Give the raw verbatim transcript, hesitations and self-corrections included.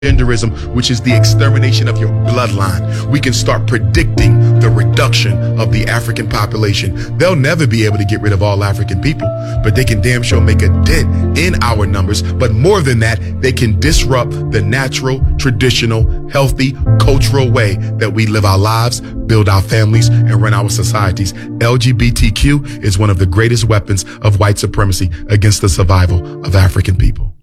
transgenderism, which is the extermination of your bloodline. We can start predicting the reduction of the African population. They'll never be able to get rid of all African people, but they can damn sure make a dent in our numbers. But more than that, they can disrupt the natural, traditional, healthy, cultural way that we live our lives, build our families, and run our societies. L G B T Q is one of the greatest weapons of white supremacy against the survival of African people.